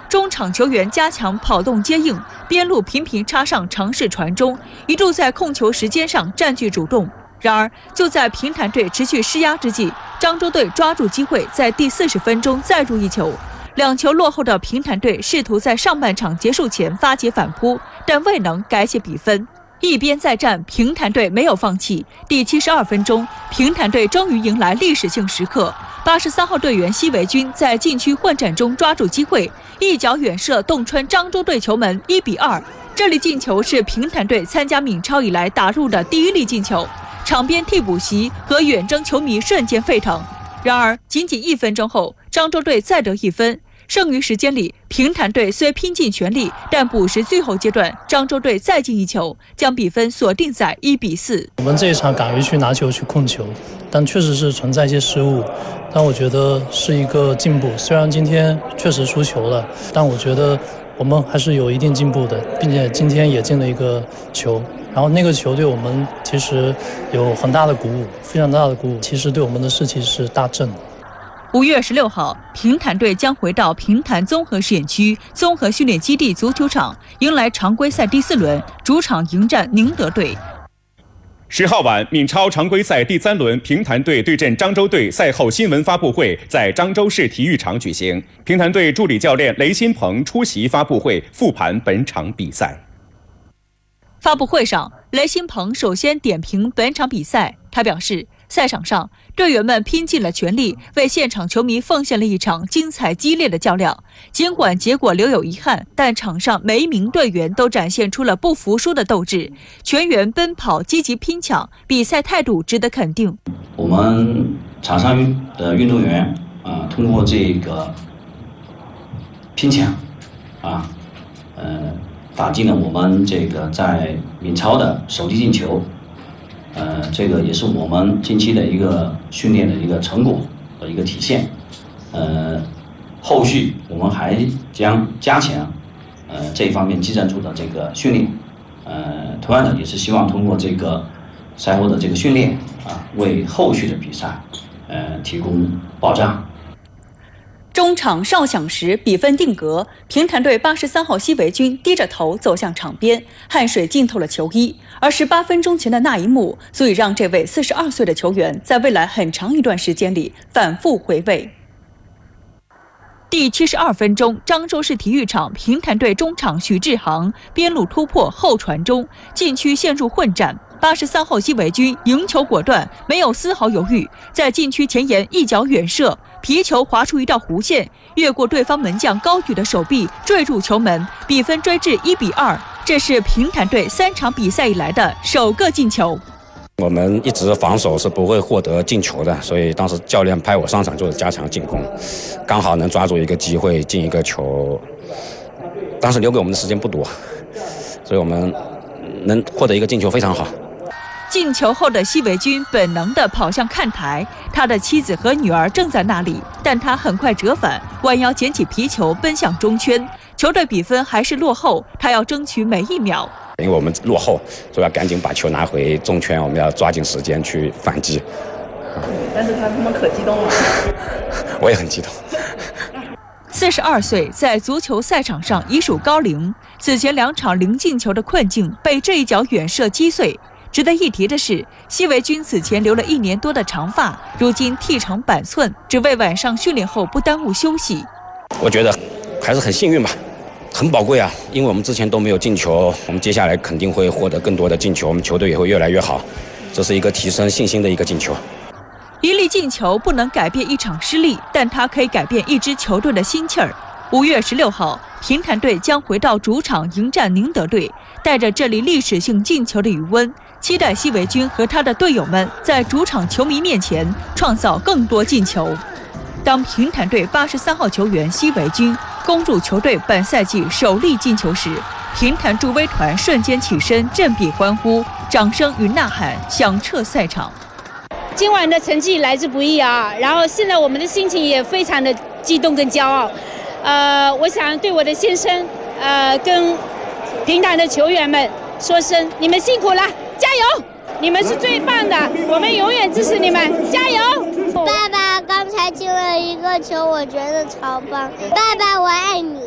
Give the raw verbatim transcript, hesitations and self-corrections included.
中场球员加强跑动接应，边路频频插上尝试传中，一度在控球时间上占据主动。然而，就在平潭队持续施压之际，漳州队抓住机会，在第四十分钟再入一球。两球落后的平潭队试图在上半场结束前发起反扑，但未能改写比分。一边再战，平潭队没有放弃。第七十二分钟，平潭队终于迎来历史性时刻。八十三号队员奚维军在禁区混战中抓住机会，一脚远射洞穿漳州队球门，一比二。这粒进球是平潭队参加闽超以来打入的第一粒进球，场边替补席和远征球迷瞬间沸腾。然而，仅仅一分钟后，漳州队再得一分。剩余时间里，平潭队虽拼尽全力，但补时最后阶段，漳州队再进一球，将比分锁定在一比四。 我们这一场敢于去拿球去控球，但确实是存在一些失误，但我觉得是一个进步。虽然今天确实输球了，但我觉得我们还是有一定进步的，并且今天也进了一个球。然后那个球对我们其实有很大的鼓舞，非常大的鼓舞，其实对我们的士气是大振。 五月十六号，平潭队将回到平潭综合试验区综合训练基地足球场，迎来常规赛第四轮，主场迎战宁德队。 十号晚，闽超常规赛第三轮平潭队对阵漳州队赛后新闻发布会在漳州市体育场举行。平潭队助理教练雷新鹏出席发布会，复盘本场比赛。 发布会上，雷新鹏首先点评本场比赛，他表示，赛场上，队员们拼尽了全力，为现场球迷奉献了一场精彩激烈的较量。尽管结果留有遗憾，但场上每一名队员都展现出了不服输的斗志，全员奔跑，积极拼抢，比赛态度值得肯定。 我们场上的运动员啊、呃，通过这个拼抢啊，呃，打进了我们这个在闽超的首粒进球。呃，这个也是我们近期的一个训练的一个成果的一个体现。呃，后续我们还将加强呃这一方面技战术的这个训练。呃，同样的也是希望通过这个赛后的这个训练啊，为后续的比赛呃提供保障。 中场哨响时，比分定格。平潭队八十三号奚维军低着头走向场边，汗水浸透了球衣。而十八分钟前的那一幕，足以让这位四十二岁的球员在未来很长一段时间里反复回味。第七十二分钟，漳州市体育场平潭队中场许志航边路突破后传中，禁区陷入混战。八十三号奚维军赢球果断，没有丝毫犹豫，在禁区前沿一脚远射，皮球划出一道弧线，越过对方门将高举的手臂，坠入球门，比分追至一比二。这是平潭队三场比赛以来的首个进球。 我们一直防守是不会获得进球的，所以当时教练派我上场就是加强进攻，刚好能抓住一个机会进一个球。当时留给我们的时间不多，所以我们能获得一个进球非常好。 进球后的奚维军本能地跑向看台，他的妻子和女儿正在那里，但他很快折返，弯腰捡起皮球奔向中圈。球队比分还是落后，他要争取每一秒。 因为我们落后，所以要赶紧把球拿回中圈，我们要抓紧时间去反击。 但是他们可激动了， 我也很激动。 四十二岁，在足球赛场上已属高龄，此前两场零进球的困境被这一脚远射击碎。值得一提的是，奚维军此前留了一年多的长发，如今剃成板寸，只为晚上训练后不耽误休息。 我觉得还是很幸运吧，很宝贵啊，因为我们之前都没有进球，我们接下来肯定会获得更多的进球，我们球队也会越来越好，这是一个提升信心的一个进球。 一粒进球不能改变一场失利，但它可以改变一支球队的心气儿。五月十六号，平潭队将回到主场迎战宁德队，带着这粒历史性进球的余温，期待奚维军和他的队友们在主场球迷面前创造更多进球。当平潭队八十三号球员奚维军攻入球队本赛季首粒进球时，平潭助威团瞬间起身振臂欢呼，掌声与呐喊响彻赛场。 今晚的成绩来之不易啊，然后现在我们的心情也非常的激动跟骄傲。呃，我想对我的先生，呃，跟平潭的球员们说声：你们辛苦了，加油！你们是最棒的，我们永远支持你们，加油！ 爸爸刚才进了一个球，我觉得超棒。爸爸，我爱你。